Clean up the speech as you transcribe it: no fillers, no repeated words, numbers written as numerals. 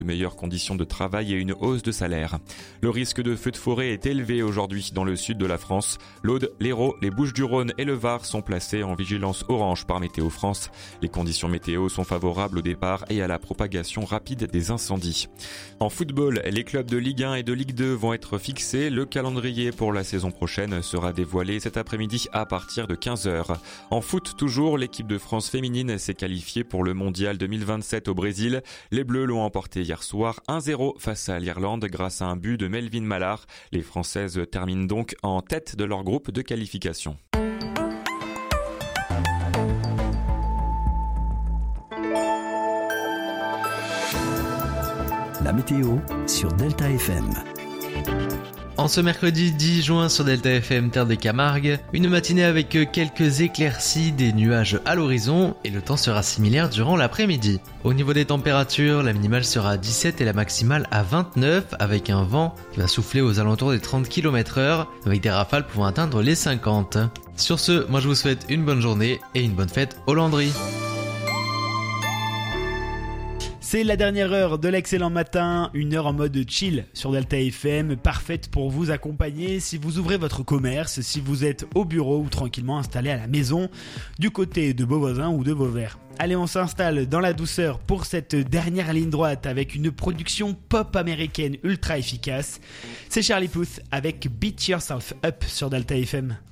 de meilleures conditions de travail et une hausse de salaire. Le risque de feu de forêt est élevé aujourd'hui dans le sud de la France. L'Aude, l'Hérault, les Bouches-du-Rhône et le Var sont placés en vigilance orange par Météo France. Les conditions météo sont favorables au départ et à la propagation rapide des incendies. En football, les clubs de Ligue 1 et de Ligue 2 vont être fixés. Le calendrier pour la saison prochaine sera dévoilé cet après-midi à partir de 15h. En foot toujours, l'équipe de France féminine s'est qualifiée pour le mondial 2027 au Brésil. Les Bleus l'ont emporté hier soir 1-0 face à l'Irlande grâce à un but de Melvin Mallard. Les Françaises terminent donc en tête de leur groupe de qualification. La météo sur Delta FM. En ce mercredi 10 juin sur Delta FM Terre des Camargues, une matinée avec quelques éclaircies, des nuages à l'horizon et le temps sera similaire durant l'après-midi. Au niveau des températures, la minimale sera à 17 et la maximale à 29 avec un vent qui va souffler aux alentours des 30 km/h avec des rafales pouvant atteindre les 50. Sur ce, moi je vous souhaite une bonne journée et une bonne fête aux Landry. C'est la dernière heure de l'excellent matin, une heure en mode chill sur Delta FM, parfaite pour vous accompagner si vous ouvrez votre commerce, si vous êtes au bureau ou tranquillement installé à la maison, du côté de Beauvoisin ou de Vauvert. Allez, on s'installe dans la douceur pour cette dernière ligne droite avec une production pop américaine ultra efficace. C'est Charlie Puth avec Beat Yourself Up sur Delta FM.